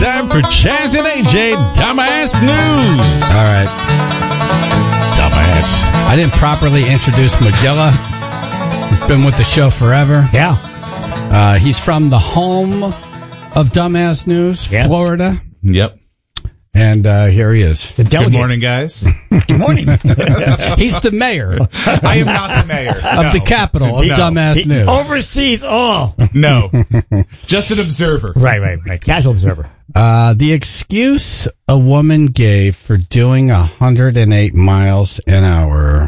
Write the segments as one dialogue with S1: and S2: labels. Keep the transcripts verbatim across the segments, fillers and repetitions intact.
S1: time for Chaz and A J Dumbass News.
S2: All right.
S1: Dumbass.
S2: I didn't properly introduce Magilla. He's been with the show forever.
S3: Yeah.
S2: Uh, he's from the home of Dumbass News,
S3: yes.
S2: Florida.
S1: Yep.
S2: And uh, here he is.
S1: Good morning, guys.
S3: Good morning.
S2: He's the mayor.
S1: I am not the mayor.
S2: Of
S1: no.
S2: the capital of
S1: no.
S2: Dumbass
S3: He
S2: News.
S3: oversees all.
S1: No. Just an observer.
S3: Right, right, right. Casual observer.
S2: Uh, the excuse a woman gave for doing one hundred eight miles an hour.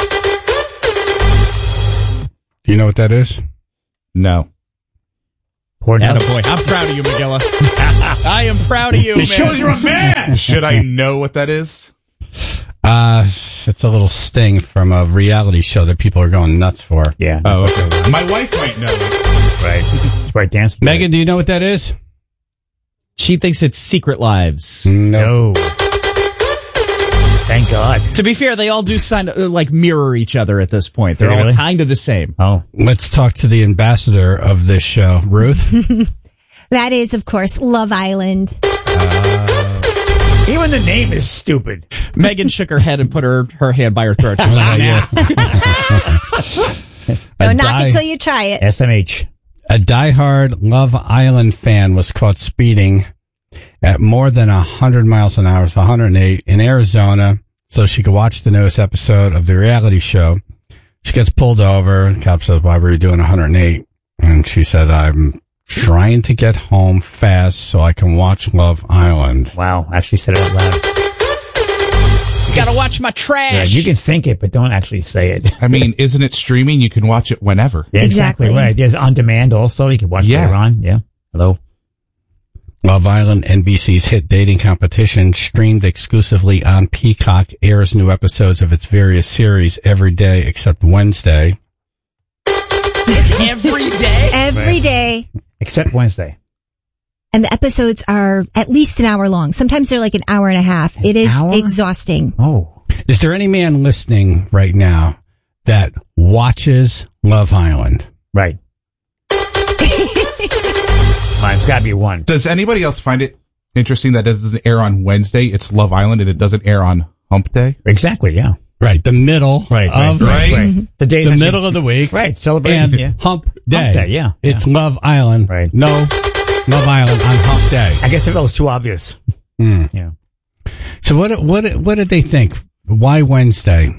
S2: Do you know what that is?
S1: No.
S3: Poor
S4: boy. I'm proud of you, Magilla. I am proud of you, man.
S3: It shows you're a man.
S1: Should I know what that is?
S2: Uh, it's a little sting from a reality show that people are going nuts for.
S3: Yeah.
S1: Oh, okay. My wife might know it.
S3: Right. It's right dancing.
S2: Megan, do you know what that is?
S4: She thinks it's Secret Lives.
S2: No.
S3: Thank God.
S4: To be fair, they all do sign, uh, like mirror each other at this point. They're
S3: Really?
S4: all kind of the same.
S3: Oh.
S2: Let's talk to the ambassador of this show, Ruth.
S5: That is, of course, Love Island.
S2: Uh,
S3: Even the name is stupid.
S4: Megan shook her head and put her, her hand by her throat. She was like, nah.
S5: No,
S2: A
S5: knock
S2: die-
S5: until you try it.
S3: S M H.
S2: A diehard Love Island fan was caught speeding at more than one hundred miles an hour, so one hundred eight, in Arizona, so she could watch the newest episode of the reality show. She gets pulled over. The cop says, why were you doing one hundred eight? And she says, I'm trying to get home fast so I can watch Love Island.
S3: Wow. Actually said it out loud.
S4: You gotta watch my trash.
S3: Yeah, you can think it, but don't actually say it.
S1: I mean, isn't it streaming? You can watch it whenever.
S3: Yeah, exactly.
S5: Exactly.
S3: Right. There's on demand also. You can watch
S1: Yeah.
S3: it later on. Yeah. Hello.
S2: Love Island, N B C's hit dating competition, streamed exclusively on Peacock, airs new episodes of its various series every day except Wednesday.
S4: It's every day?
S5: Every
S3: Right.
S5: day.
S3: Except Wednesday.
S5: And the episodes are at least an hour long. Sometimes they're like an hour and a half. It is
S3: hour?
S5: exhausting.
S3: Oh.
S2: Is there any man listening right now that watches Love Island?
S3: Right. Mine's got to be one.
S1: Does anybody else find it interesting that it doesn't air on Wednesday? It's Love Island, and it doesn't air on Hump Day?
S3: Exactly. Yeah.
S2: Right, the middle
S3: Right.
S2: of
S1: Right.
S3: Right. The days
S2: the
S3: actually-
S2: middle of the week.
S3: Right. Celebrating.
S2: And
S3: Yeah.
S2: Hump Day.
S3: Hump Day, yeah.
S2: It's Love Island.
S3: Right.
S2: No, Love Island on Hump Day.
S3: I guess if that was too obvious.
S2: Hmm.
S3: Yeah.
S2: So what? What? What did they think? Why Wednesday?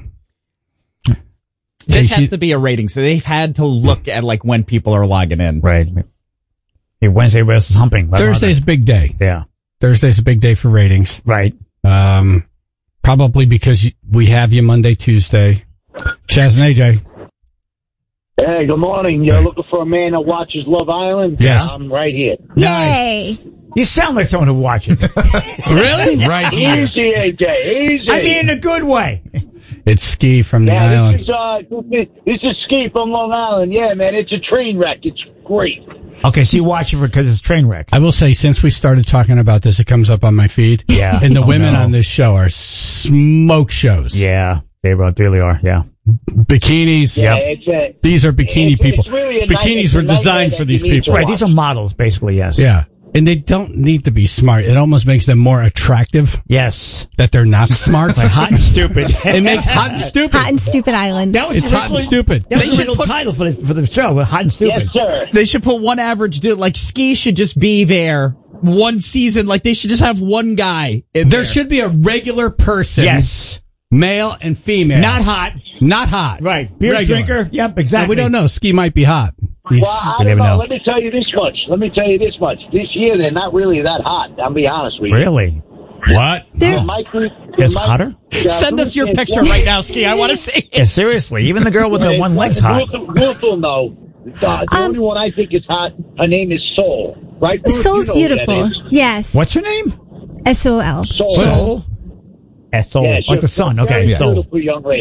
S4: This
S2: They
S4: has
S2: see-
S4: to be a rating, so they've had to look at like when people are logging in.
S3: Right. Hey, Wednesday versus humping.
S2: Thursday's a big day.
S3: Yeah.
S2: Thursday's a big day for ratings.
S3: Right.
S2: Um, probably because you, we have you Monday, Tuesday. Chaz and A J.
S6: Hey, good morning. You're looking for a man that watches Love Island?
S2: Yes.
S6: I'm right here.
S5: Yay.
S3: You sound like someone who watches.
S2: Really?
S1: Right here.
S6: Easy, A J. Easy.
S3: I mean, in a good way.
S2: It's Ski from the
S6: yeah,
S2: island.
S6: this is, uh, this, this is Ski from Long Island. Yeah, man, it's a train wreck. It's great.
S3: Okay, so you watch it because it's a train wreck.
S2: I will say, since we started talking about this, it comes up on my feed.
S3: Yeah.
S2: And the
S3: Oh,
S2: women
S3: no.
S2: on this show are smoke shows.
S3: Yeah, they really are. Yeah.
S2: Bikinis.
S6: Yeah, it's a,
S2: These are bikini
S6: it's-
S2: people.
S6: it's really a
S2: Bikinis
S6: night-
S2: were
S6: it's a night
S2: designed
S6: that
S2: for
S6: you
S2: these
S6: need
S2: people.
S6: to
S3: Right, these are models, basically, yes.
S2: Yeah. And they don't need to be smart. It almost makes them more attractive
S3: Yes.
S2: that they're not smart.
S3: Like hot and stupid.
S2: It makes hot and stupid.
S5: Hot and Stupid Island.
S3: That was
S2: It's
S3: the
S2: hot and
S3: original-
S2: stupid.
S3: That was
S4: They
S3: the
S4: should
S3: original
S4: put-
S3: title for the, for the show, Hot and Stupid.
S6: yes, sir.
S4: They should put one average dude, like Ski should just be there one season. Like they should just have one guy in
S2: There
S4: there.
S2: should be a regular person.
S3: Yes.
S2: Male and female.
S3: Not hot.
S2: Not hot.
S3: Right. Beer
S2: Regular.
S3: drinker. Yep,
S2: Now,
S3: exactly.
S2: we don't know. Ski might be hot. He's,
S6: Well, I
S3: you
S6: don't
S3: never
S6: know.
S3: know.
S6: Let me tell you this much. Let me tell you this much. This year, they're not really that hot. I'll be honest with you.
S3: Really?
S2: what?
S5: They're-
S6: There might be- there
S3: It's
S6: might-
S3: hotter?
S6: yeah,
S4: Send us your
S6: Ruth-
S4: picture right now, Ski. I want to see
S3: Yeah,
S4: it.
S3: seriously. Even the girl with the
S6: Hey,
S3: one leg's
S6: Ruth-
S3: hot.
S6: Ruth will know. Uh, the
S5: Um,
S6: only one I think is hot, her name is Soul. Right? Ruth?
S5: Soul's
S6: You know who that
S5: beautiful.
S6: is.
S5: Yes.
S3: What's her name?
S5: S O L.
S6: Soul.
S3: Soul. S O L.
S6: Yeah,
S3: Like
S6: she's
S3: the sun.
S6: a
S3: Okay,
S6: very
S3: Soul.
S6: beautiful young lady.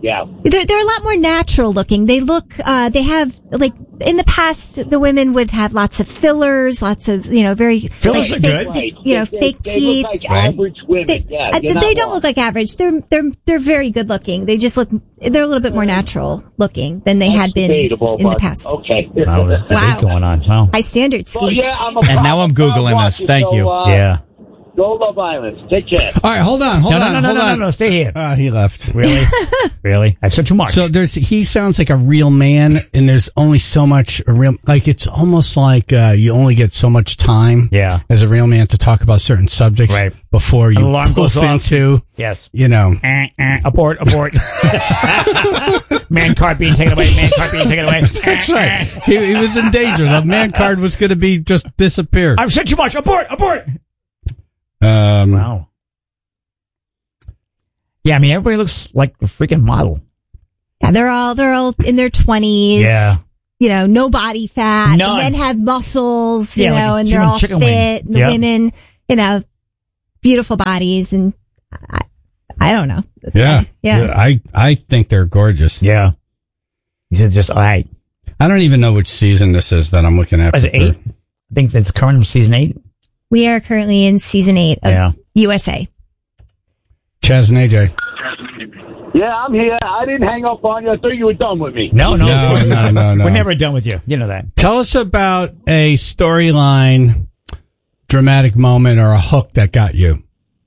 S6: Yeah.
S5: They're, they're a lot more natural looking. They look, uh, they have, like, in the past, the women would have lots of fillers, lots of, you know, very,
S3: Fillers
S5: like,
S3: are
S5: fake,
S3: good.
S6: Right.
S5: you know,
S6: they,
S5: fake
S6: they,
S5: teeth.
S6: They look like
S3: Right.
S6: average women.
S5: They,
S6: yeah,
S5: uh,
S6: you're
S5: they
S6: not
S5: don't
S6: wrong.
S5: look like average. They're, they're, they're very good looking. They just look, they're a little bit more natural looking than they
S6: That's
S5: had been
S6: debatable,
S5: in the
S6: but
S5: past.
S6: Okay.
S3: Wow, there's debate
S5: Wow.
S3: going on. Wow.
S5: High standards,
S6: Well,
S5: Steve.
S6: yeah, I'm a
S4: And now I'm Googling this.
S6: watching,
S4: Thank
S6: so,
S4: you.
S6: Uh,
S3: Yeah.
S6: Go Love Island. Take care.
S2: All right, hold on, hold
S3: No, no,
S2: on,
S3: no, no,
S2: hold
S3: no, no,
S2: on.
S3: no, stay here.
S2: Uh, he left.
S3: Really? Really? I've said too much.
S2: So there's, he sounds like a real man, and there's only so much a real, like it's almost like, uh, you only get so much time.
S3: Yeah.
S2: As a real man to talk about certain subjects.
S3: Right.
S2: Before you
S3: Alarm
S2: poof
S3: goes off.
S2: into,
S3: Yes.
S2: you know.
S3: Eh, eh, abort, abort. Man card being taken away, man card being taken away.
S2: That's right. He, he was in danger. The man card was going to be just disappeared.
S3: I've said too much. Abort, abort.
S2: Um,
S3: Wow. Yeah, I mean, everybody looks like a freaking model.
S5: Yeah, they're all, they're all in their twenties.
S3: Yeah.
S5: You know, no body fat.
S3: None.
S5: The men have muscles, you
S3: Yeah, like
S5: know,
S3: a
S5: and they're
S3: human
S5: all
S3: chicken
S5: fit.
S3: wing.
S5: And the
S3: Yeah.
S5: women, you know, beautiful bodies. And I, I don't know.
S2: yeah.
S5: Yeah.
S2: I, I think they're gorgeous.
S3: Yeah. He said just, all right.
S2: I don't even know which season this is that I'm looking at.
S3: Was it eight? I think that's current season eight.
S5: We are currently in season eight of
S3: Yeah.
S5: U S A.
S2: Chaz and A J.
S6: Yeah, I'm here. I didn't hang up on you. I thought you were done with me.
S3: No, no,
S2: No,
S3: of course
S2: no,
S3: not.
S2: no, no.
S3: We're never done with you. You know that.
S2: Tell us about a storyline, dramatic moment, or a hook that got you.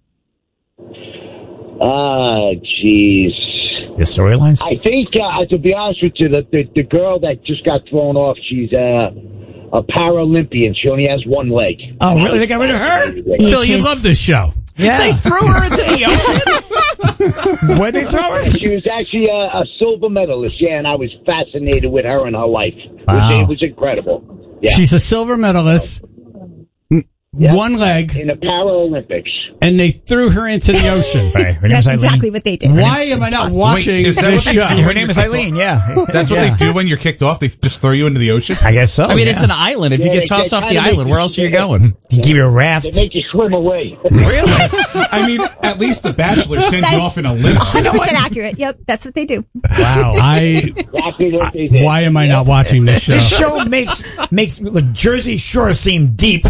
S6: Ah, jeez.
S3: The storylines?
S6: I think, uh, to be honest with you, the, the the girl that just got thrown off, she's uh, a Paralympian. She only has one leg.
S3: Oh, really? They got rid of her?
S2: Phil, you love this show.
S3: Yeah.
S4: They threw her into the ocean.
S3: Where'd they throw her?
S6: She was actually a, a silver medalist, yeah, and I was fascinated with her and her life. It was,
S3: Wow.
S6: it was incredible. Yeah.
S2: She's a silver medalist, m-
S6: Yeah.
S2: one leg,
S6: in the Paralympics.
S2: and they threw her into the ocean.
S3: Right. Her name
S5: That's
S3: is Eileen.
S5: exactly what they did.
S2: Why am I not watching
S1: Wait, is that
S2: this
S1: what they
S2: show?
S1: do?
S3: Her name is Eileen, yeah.
S1: That's what
S3: Yeah.
S1: they do when you're kicked off. They just throw you into the ocean.
S3: I guess so.
S4: I mean,
S3: yeah.
S4: it's an island. If you
S6: Yeah,
S4: get
S6: they-
S4: tossed
S6: they
S4: off the
S6: kinda make
S4: island, where
S6: you-
S4: else are you
S6: they-
S4: going?
S3: You give you a raft.
S6: They make you swim away.
S3: Really?
S1: I mean, at least The Bachelor sends
S5: That
S1: you
S5: is
S1: off in a limp.
S5: one hundred percent accurate. Yep, that's what they do.
S3: Wow.
S2: I.
S6: Exactly what they did.
S2: Why am I not watching this show?
S3: This show makes makes the Jersey Shore seem deep.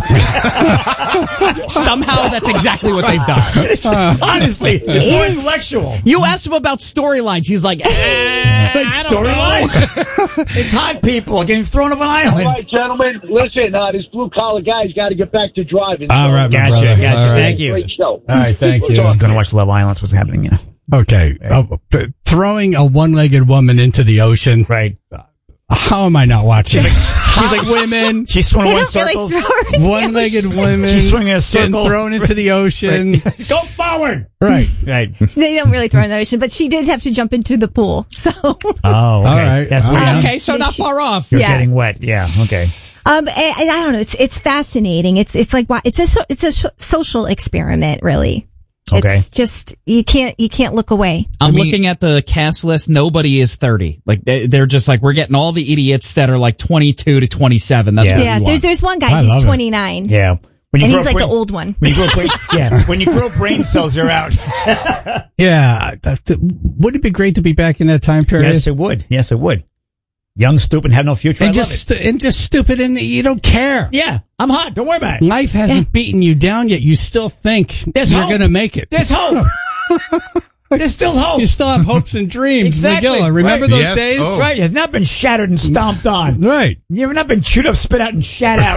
S4: Somehow that's exactly what they've done.
S3: Honestly, it's
S5: It
S3: more
S5: is-
S3: intellectual.
S4: You asked him about storylines. He's like, eh,
S3: Like
S4: I don't know.
S3: storyline. It's hot people getting thrown off an
S6: All
S3: island.
S6: right, gentlemen, listen, uh, this blue-collar guy's got to get back to driving.
S2: All
S6: so-
S2: right, my
S3: Gotcha,
S2: brother.
S3: gotcha.
S2: All right.
S3: Thank you.
S6: Great show.
S2: All right, thank
S6: We'll
S2: you.
S6: talk
S3: I was going to watch Love Island. What's happening? Yeah.
S2: Okay, uh, p- throwing a one-legged woman into the ocean.
S3: Right.
S2: How am I not watching?
S3: She's like
S2: women,
S3: She's swimming
S5: They
S3: one
S5: don't really
S3: circle.
S5: throw her in the
S2: one-legged
S5: ocean.
S2: women.
S3: She's swinging a
S2: getting
S3: circle.
S2: thrown into the ocean.
S3: Go forward.
S2: Right.
S3: Right.
S5: They don't really throw her in the ocean, but she did have to jump into the pool. So,
S3: Oh, okay.
S2: All right.
S3: That's
S2: All
S3: what
S2: right.
S4: Okay, so not far off.
S3: You're
S5: Yeah.
S3: getting wet. Yeah. Okay.
S5: um, I, I don't know. It's it's fascinating. It's it's like wa- it's a so- it's a so- social experiment, really.
S3: Okay.
S5: It's just you can't you can't look away.
S4: I'm
S1: I mean-
S4: looking at the cast list. Nobody is thirty. Like they- they're just like, we're getting all the idiots that are like twenty-two to twenty-seven. That's
S3: Yeah.
S4: what
S5: Yeah,
S4: we
S5: there's
S4: want.
S5: there's one
S2: I
S5: guy.
S2: love
S5: He's
S2: it.
S5: twenty-nine,
S3: Yeah. When you
S5: and
S3: grow
S5: he's
S3: up
S5: like the
S3: brain-
S5: old one.
S3: When you grow brain, yeah. When you grow brain cells, you're out.
S2: Yeah. that- Would it be great to be back in that time period?
S3: Yes, it would. Yes, it would. Young, stupid, have no future. I
S2: and
S3: love
S2: just
S3: it.
S2: and just stupid, and you don't care.
S3: Yeah, I'm hot. Don't worry about it.
S2: Life hasn't beaten you down yet. You still think
S3: There's
S2: you're
S3: hope.
S2: going to make it.
S3: There's hope. There's still hope.
S2: You still have hopes and dreams.
S3: Exactly.
S2: McGilla, remember
S3: Right.
S2: those
S1: Yes.
S2: days?
S1: Oh.
S3: Right, it has not been shattered and stomped on.
S2: Right.
S3: You have not been chewed up, spit out, and shat out.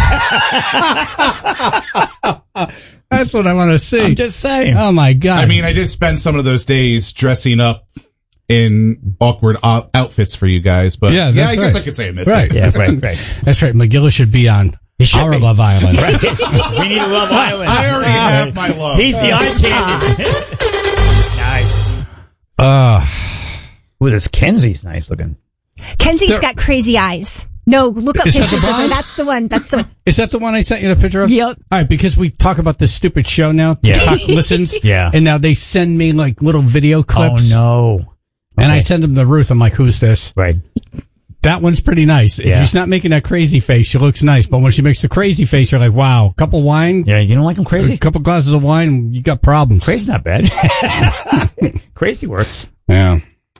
S2: That's what I want to see.
S3: I'm just saying.
S2: Oh my God.
S1: I mean, I did spend some of those days dressing up in awkward uh, outfits for you guys, but
S2: Yeah,
S1: yeah,
S2: that's
S1: I guess
S2: right.
S1: I could say I miss
S2: Right.
S1: it.
S3: Yeah, right, right.
S2: that's right. McGilla should be on
S3: should
S2: our
S3: be.
S2: Love Island.
S3: We need a Love Island.
S1: I already have my love.
S3: He's the eye candy. Nice.
S2: Uh,
S3: Ooh, this Kenzie's nice looking.
S5: Kenzie's
S2: There-
S5: got crazy eyes. No, look up
S2: Is that
S5: pictures
S2: the
S5: of her.
S2: blonde?
S5: That's the one. That's the one.
S2: is that the one I sent you the picture of?
S5: Yep.
S2: All right, because we talk about this stupid show now.
S3: Yeah.
S2: TikTok listens.
S3: Yeah.
S2: And now they send me like little video clips.
S3: Oh no.
S2: And I
S3: Okay.
S2: send them to Ruth. I'm like, who's this?
S3: Right.
S2: That one's pretty nice. If
S3: Yeah.
S2: she's not making that crazy face, she looks nice. But when she makes the crazy face, you're like, wow, couple wine,
S3: Yeah, you don't like him
S2: a
S3: crazy?
S2: couple glasses of wine, you got problems.
S3: Crazy's not bad. Crazy works.
S2: Yeah.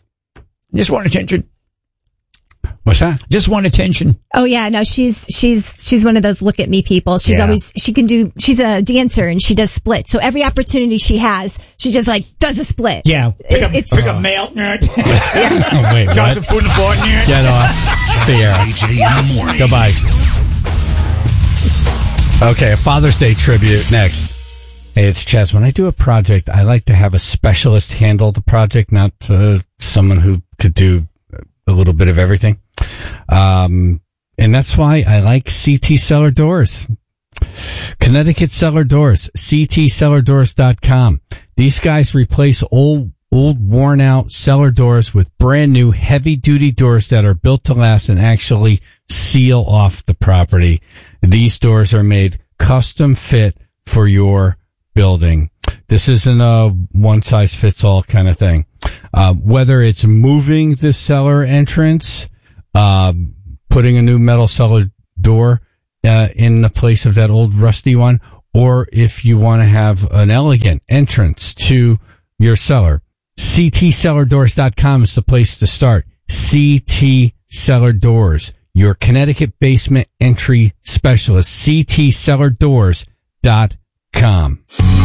S3: Just want attention.
S2: What's that?
S3: Just want attention.
S5: Oh yeah, no, she's she's she's one of those look at me people. She's
S3: Yeah.
S5: always she can do. She's a dancer and she does splits. So every opportunity she has, she just like does a split.
S3: Yeah. Pick up,
S5: It's-
S3: pick up mail. Nerd.
S2: Oh, wait,
S3: Drop
S2: what?
S3: some food in the floor. Nerd.
S2: Get off the air.
S7: A J in the morning.
S2: Goodbye. Okay, a Father's Day tribute next. Hey, it's Chaz. When I do a project, I like to have a specialist handle the project, not uh, someone who could do a little bit of everything. Um, and that's why I like C T Cellar Doors. Connecticut Cellar Doors, C T cellar doors dot com. These guys replace old, old worn out cellar doors with brand new heavy duty doors that are built to last and actually seal off the property. These doors are made custom fit for your building. This isn't a one size fits all kind of thing. Uh, whether it's moving the cellar entrance, uh, putting a new metal cellar door uh, in the place of that old rusty one, or if you want to have an elegant entrance to your cellar, C T cellar doors dot com is the place to start. C T Cellar Doors, your Connecticut basement entry specialist. C T cellar doors dot com.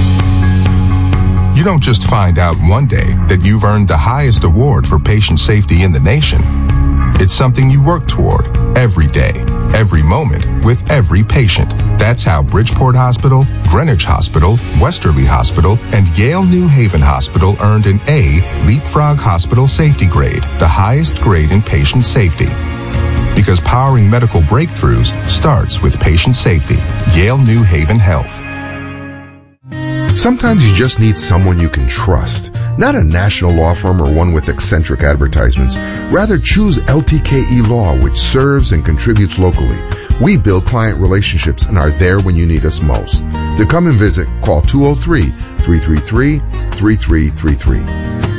S8: You don't just find out one day that you've earned the highest award for patient safety in the nation. It's something you work toward every day, every moment, with every patient. That's how Bridgeport Hospital, Greenwich Hospital, Westerly Hospital, and Yale New Haven Hospital earned an A Leapfrog Hospital Safety Grade, the highest grade in patient safety. Because powering medical breakthroughs starts with patient safety. Yale New Haven Health.
S9: Sometimes you just need someone you can trust. Not a national law firm or one with eccentric advertisements. Rather, choose L T K E Law, which serves and contributes locally. We build client relationships and are there when you need us most. To come and visit, call two oh three, three three three, three three three three.